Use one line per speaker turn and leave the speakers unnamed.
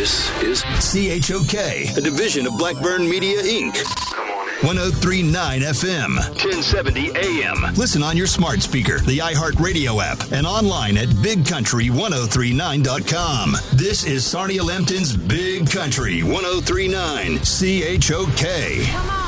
This is CHOK, a division of Blackburn Media, Inc. 1039 FM, 1070 AM. Listen on your smart speaker, the iHeartRadio app, and online at bigcountry1039.com. This is Sarnia Lempton's Big Country 1039 CHOK.
Come on.